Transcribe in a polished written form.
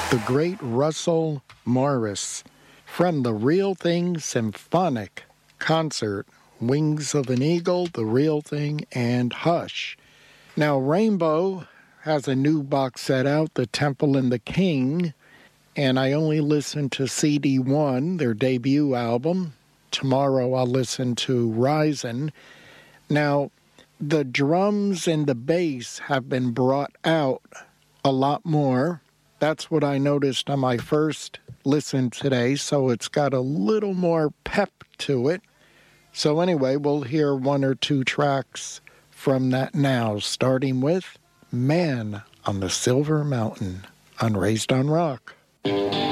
the great Russell Morris from the Real Thing Symphonic Concert, Wings of an Eagle, The Real Thing, and Hush. Now, Rainbow has a new box set out, The Temple and the King, and I only listened to CD1, their debut album. Tomorrow I'll listen to Rising. Now, the drums and the bass have been brought out a lot more. That's what I noticed on my first listen today, so it's got a little more pep to it. So anyway, we'll hear one or two tracks from that now, starting with Man on the Silver Mountain on Raised on Rock.